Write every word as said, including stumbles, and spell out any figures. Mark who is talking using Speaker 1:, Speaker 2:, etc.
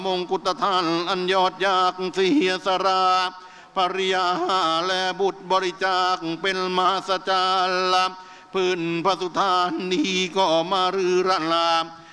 Speaker 1: มงกุฎทานอันยอดยากเสียสราภริยาและบุตรบริจาคเป็นมาสจาลพื้นพระสุธานีก็มารือรันลา